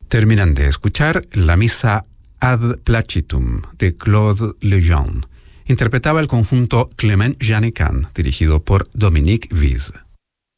Terminan de escuchar la misa Ad Placitum de Claude Lejeune. Interpretaba el conjunto Clement Janican, dirigido por Dominique Wiese.